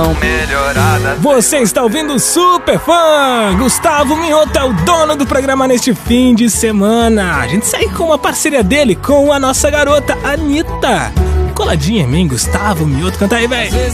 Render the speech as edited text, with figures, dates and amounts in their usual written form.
versão melhorada. Você está ouvindo o Super Fã. Gustavo Mioto é o dono do programa neste fim de semana. A gente segue com uma parceria dele com a nossa garota Anitta. Coladinha em mim, Gustavo Mioto. Canta aí, velho.